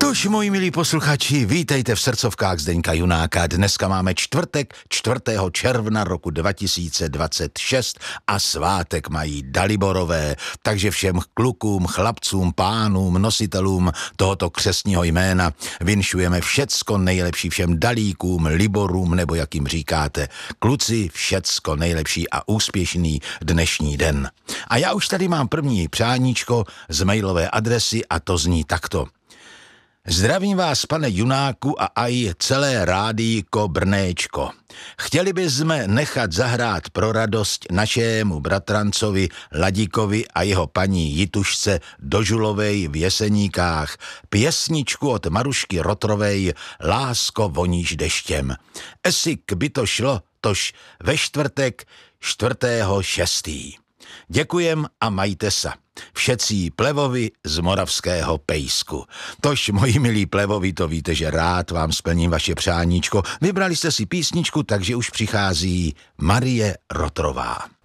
Tož, moji milí posluchači, vítejte v srdcovkách Zdeňka Junáka. Dneska máme čtvrtek, 4. června roku 2026 a svátek mají Daliborové, takže všem klukům, chlapcům, pánům, nositelům tohoto křestního jména vinšujeme všecko nejlepší všem Dalíkům, Liborům, nebo jak jim říkáte. Kluci, všecko nejlepší a úspěšný dnešní den. A já už tady mám první přáníčko z mailové adresy a to zní takto. Zdravím vás, pane Junáku, a aj celé rádíko Brnéčko. Chtěli bychom nechat zahrát pro radost našému bratrancovi Ladíkovi a jeho paní Jitušce Dožulovej v Jeseníkách pěsničku od Marušky Rotrovej Lásko voníš deštěm. Esik by to šlo, tož ve čtvrtek 4.6. Děkujem a majte se. Všetcí plevovi z moravského pejsku. Tož, moji milí plevovi, to víte, že rád vám splním vaše přáníčko. Vybrali jste si písničku, takže už přichází Marie Rotrová.